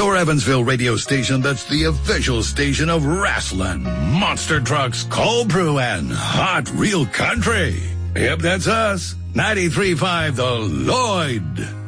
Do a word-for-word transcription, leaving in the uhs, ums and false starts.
your Evansville radio station that's the official station of wrestling, monster trucks, cold brew, and hot real country. Yep, that's us. ninety-three point five The Lloyd.